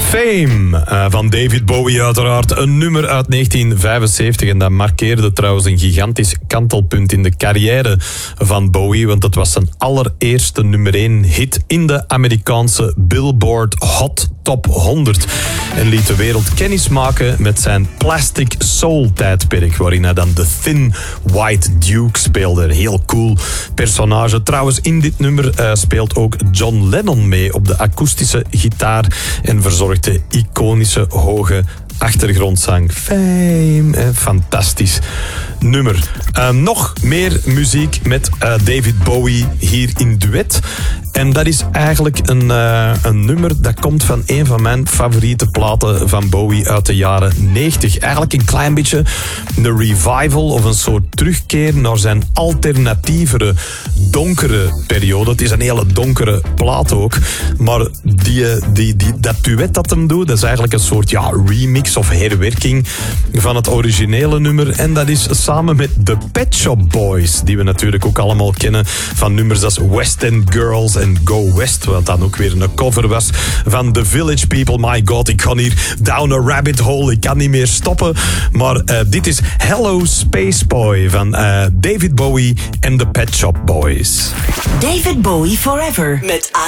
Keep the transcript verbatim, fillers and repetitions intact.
Fame uh, van David Bowie uiteraard. Een nummer uit negentien vijfenzeventig. En dat markeerde trouwens een gigantisch kantelpunt in de carrière van Bowie. Want het was zijn allereerste nummer één hit in de Amerikaanse Billboard Hot Top honderd. En liet de wereld kennis maken met zijn Plastic Soul tijdperk. Waarin hij dan de Thin White Duke speelde. Een heel cool personage. Trouwens, in dit nummer uh, speelt ook John Lennon mee op de akoestische gitaar. En verzorgt de iconische hoge achtergrondzang. Fame. Eh, fantastisch nummer. Uh, nog meer muziek met uh, David Bowie hier in duet. En dat is eigenlijk een, uh, een nummer dat komt van een van mijn favoriete platen van Bowie uit de jaren negentig. Eigenlijk een klein beetje een revival of een soort terugkeer naar zijn alternatievere, donkere periode. Het is een hele donkere plaat ook. Maar die, die, die, dat duet dat hem doet, dat is eigenlijk een soort ja, remix of herwerking van het originele nummer. En dat is samen met The Pet Shop Boys, die we natuurlijk ook allemaal kennen van nummers als West End Girls en Go West, wat dan ook weer een cover was van The Village People. My god, ik kan hier down a rabbit hole, ik kan niet meer stoppen. Maar uh, dit is Hello Space Boy van uh, David Bowie en The Pet Shop Boys. David Bowie Forever met